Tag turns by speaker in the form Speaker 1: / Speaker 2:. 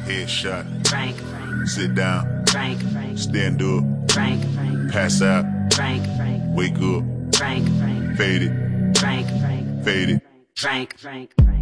Speaker 1: Headshot.
Speaker 2: Frank.
Speaker 1: Sit down.
Speaker 2: Frank.
Speaker 1: Stand up.
Speaker 2: Frank.
Speaker 1: Pass out.
Speaker 2: Frank.
Speaker 1: Wake up.
Speaker 2: Frank.
Speaker 1: Fade it.
Speaker 2: Frank.
Speaker 1: Fade it.
Speaker 2: Frank.